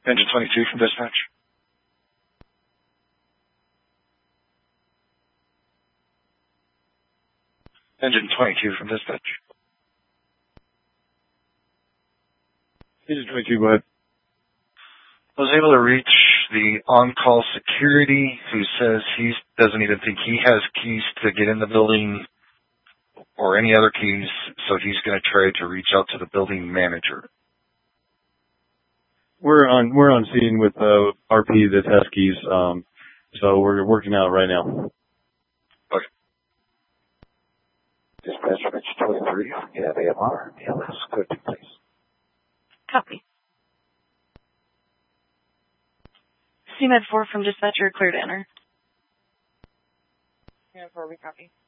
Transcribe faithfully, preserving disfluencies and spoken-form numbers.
Engine twenty-two from dispatch. Engine twenty-two from dispatch. Engine twenty-two, go ahead. I was able to reach the on-call security who says he doesn't even think he has keys to get in the building or any other keys, so he's going to try to reach out to the building manager. We're on we're on scene with uh, R P that has keys, um, so we're working out right now. Okay. Dispatch Engine twenty-three, you have A M R, L S, code two, please. Copy. C Med four from dispatcher, clear to enter. C Med four, we copy.